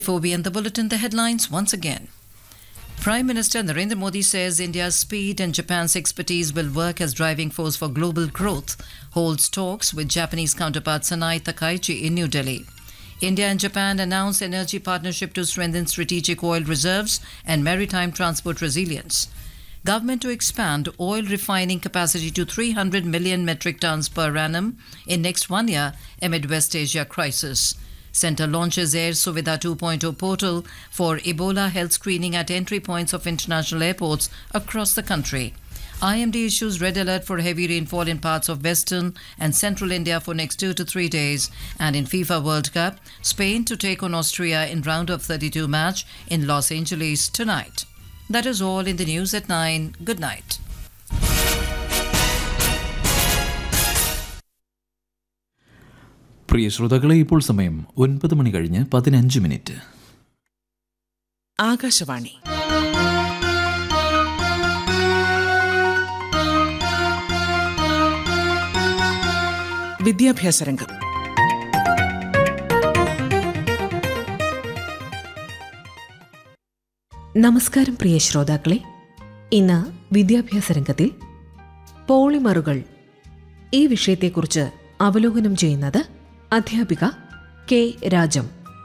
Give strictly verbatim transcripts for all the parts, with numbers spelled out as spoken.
Before we end the bulletin, the headlines once again. Prime Minister Narendra Modi says India's speed and Japan's expertise will work as driving force for global growth, holds talks with Japanese counterpart Sanai Takaichi in New Delhi. India and Japan announce energy partnership to strengthen strategic oil reserves and maritime transport resilience. Government to expand oil refining capacity to three hundred million metric tons per annum in next one year amid West Asia crisis. Centre launches Air Suvidha two point oh portal for Ebola health screening at entry points of international airports across the country. I M D issues red alert for heavy rainfall in parts of western and central India for next two to three days. And in FIFA World Cup, Spain to take on Austria in round of thirty-two match in Los Angeles tonight. That is all in the news at nine. Good night. പ്രിയ ശ്രോതാക്കളെ, ഇപ്പോൾ സമയം ഒൻപത് മണി കഴിഞ്ഞ് പതിനഞ്ച് minute. Akashvani വിദ്യാഭ്യാസ രംഗം. നമസ്കാരം പ്രിയ ശ്രോതാക്കളെ, ഇന്ന് വിദ്യാഭ്യാസ രംഗത്തിൽ പോളിമറുകൾ ഈ വിഷയത്തെക്കുറിച്ച് അവലോകനം ചെയ്യുന്നത് അധ്യാപിക കെ രാജം.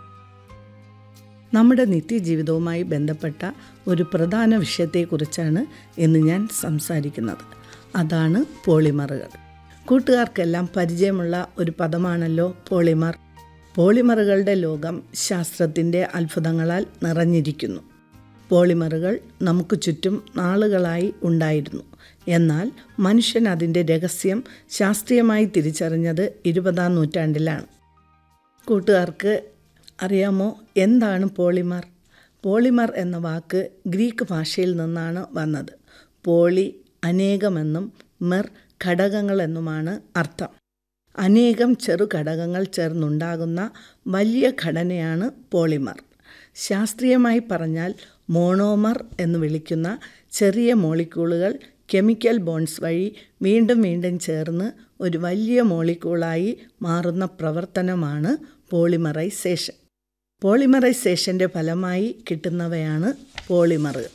നമ്മുടെ നിത്യജീവിതവുമായി ബന്ധപ്പെട്ട ഒരു പ്രധാന വിഷയത്തെക്കുറിച്ചാണ് ഇന്ന് ഞാൻ സംസാരിക്കുന്നത്. അതാണ് പോളിമറുകൾ. കൂട്ടുകാർക്കെല്ലാം പരിചയമുള്ള ഒരു പദമാണല്ലോ പോളിമർ. പോളിമറുകളുടെ ലോകം ശാസ്ത്രത്തിൻ്റെ അത്ഭുതങ്ങളാൽ നിറഞ്ഞിരിക്കുന്നു. പോളിമറുകൾ നമുക്ക് ചുറ്റും നാളുകളായി ഉണ്ടായിരുന്നു. എന്നാൽ മനുഷ്യൻ അതിൻ്റെ രഹസ്യം ശാസ്ത്രീയമായി തിരിച്ചറിഞ്ഞത് ഇരുപതാം നൂറ്റാണ്ടിലാണ്. കൂട്ടുകാർക്ക് അറിയാമോ എന്താണ് പോളിമർ? പോളിമർ എന്ന വാക്ക് ഗ്രീക്ക് ഭാഷയിൽ നിന്നാണ് വന്നത്. പോളി അനേകമെന്നും മെർ ഘടകങ്ങളെന്നുമാണ് അർത്ഥം. അനേകം ചെറു ഘടകങ്ങൾ ചേർന്നുണ്ടാകുന്ന വലിയ ഘടനയാണ് പോളിമർ. ശാസ്ത്രീയമായി പറഞ്ഞാൽ മോണോമർ എന്ന് വിളിക്കുന്ന ചെറിയ മോളിക്യൂളുകൾ കെമിക്കൽ ബോൺസ് വഴി വീണ്ടും വീണ്ടും ചേർന്ന് ഒരു വലിയ മോളിക്യൂളായി മാറുന്ന പ്രവർത്തനമാണ് പോളിമറൈസേഷൻ. പോളിമറൈസേഷൻ്റെ ഫലമായി കിട്ടുന്നവയാണ് പോളിമറുകൾ.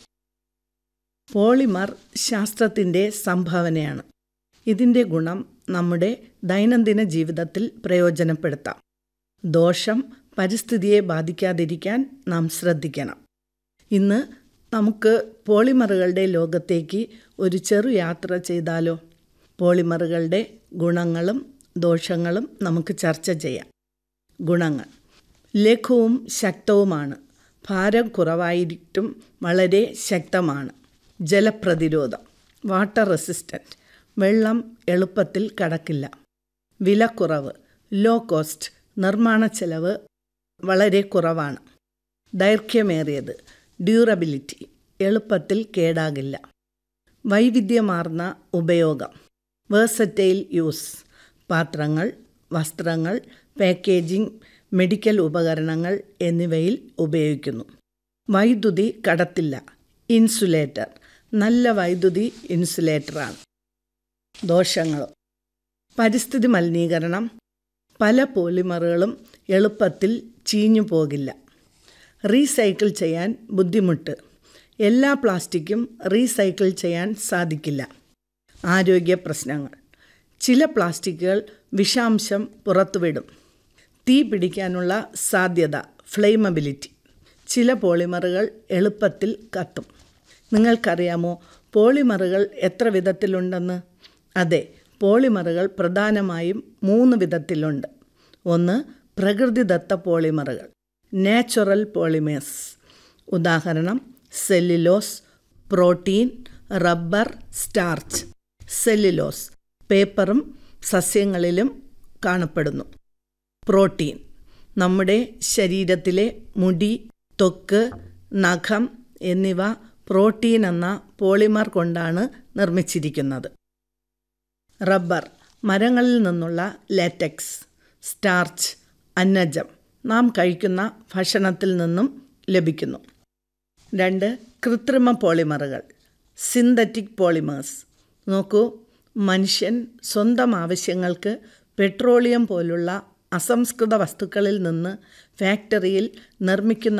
പോളിമർ ശാസ്ത്രത്തിൻ്റെ സംഭാവനയാണ്. ഇതിൻ്റെ ഗുണം നമ്മുടെ ദൈനംദിന ജീവിതത്തിൽ പ്രയോജനപ്പെടുത്താം. ദോഷം പരിസ്ഥിതിയെ ബാധിക്കാതിരിക്കാൻ നാം ശ്രദ്ധിക്കണം. ഇന്ന് നമുക്ക് പോളിമറുകളുടെ ലോകത്തേക്ക് ഒരു ചെറു യാത്ര ചെയ്താലോ? പോളിമറുകളുടെ ഗുണങ്ങളും ദോഷങ്ങളും നമുക്ക് ചർച്ച ചെയ്യാം. ഗുണങ്ങൾ: ലഘുവും ശക്തവുമാണ്. ഭാരം കുറവായിട്ടും വളരെ ശക്തമാണ്. ജലപ്രതിരോധം, വാട്ടർ റെസിസ്റ്റൻറ്റ്, വെള്ളം എളുപ്പത്തിൽ കടക്കില്ല. വിലക്കുറവ്, ലോ കോസ്റ്റ്, നിർമ്മാണ ചെലവ് വളരെ കുറവാണ്. ദൈർഘ്യമേറിയത്, ഡ്യൂറബിലിറ്റി, എളുപ്പത്തിൽ കേടാകില്ല. വൈവിധ്യമാർന്ന ഉപയോഗം, വേഴ്സറ്റൈൽ യൂസ്, പാത്രങ്ങൾ, വസ്ത്രങ്ങൾ, പാക്കേജിംഗ്, മെഡിക്കൽ ഉപകരണങ്ങൾ എന്നിവയിൽ ഉപയോഗിക്കുന്നു. വൈദ്യുതി കടത്തില്ല. ഇൻസുലേറ്റർ, നല്ല വൈദ്യുതി ഇൻസുലേറ്ററാണ്. ദോഷങ്ങൾ: പരിസ്ഥിതി മലിനീകരണം, പല പോളിമറുകളും എളുപ്പത്തിൽ ചീഞ്ഞു പോകില്ല. റീസൈക്കിൾ ചെയ്യാൻ ബുദ്ധിമുട്ട്, എല്ലാ പ്ലാസ്റ്റിക്കും റീസൈക്കിൾ ചെയ്യാൻ സാധിക്കില്ല. ആരോഗ്യ പ്രശ്നങ്ങൾ: ചില പ്ലാസ്റ്റിക്കുകൾ വിഷാംശം പുറത്തുവിടും. തീ പിടിക്കാനുള്ള സാധ്യത, ഫ്ലെയിമബിലിറ്റി, ചില പോളിമറുകൾ എളുപ്പത്തിൽ കത്തും. നിങ്ങൾക്കറിയാമോ പോളിമറുകൾ എത്ര വിധത്തിലുണ്ടെന്ന്? അതെ, പോളിമറുകൾ പ്രധാനമായും മൂന്ന് വിധത്തിലുണ്ട്. ഒന്ന്, പ്രകൃതിദത്ത പോളിമറുകൾ, നാച്ചുറൽ പോളിമേഴ്സ്. ഉദാഹരണം cellulose, protein, rubber, starch. Cellulose പേപ്പറും സസ്യങ്ങളിലും കാണപ്പെടുന്നു. പ്രോട്ടീൻ നമ്മുടെ ശരീരത്തിലെ മുടി, ത്വക്ക്, നഖം എന്നിവ പ്രോട്ടീൻ എന്ന പോളിമർ കൊണ്ടാണ് നിർമ്മിച്ചിരിക്കുന്നത്. റബ്ബർ മരങ്ങളിൽ നിന്നുള്ള ലാറ്റക്സ്. സ്റ്റാർച്ച് അന്നജം നാം കഴിക്കുന്ന ഭക്ഷണത്തിൽ നിന്നും ലഭിക്കുന്നു. രണ്ട്, കൃത്രിമ പോളിമറുകൾ, സിന്തറ്റിക് പോളിമേഴ്സ്. നോക്കൂ, മനുഷ്യൻ സ്വന്തം ആവശ്യങ്ങൾക്ക് പെട്രോളിയം പോലുള്ള അസംസ്കൃത വസ്തുക്കളിൽ നിന്ന് ഫാക്ടറിയിൽ നിർമ്മിക്കുന്ന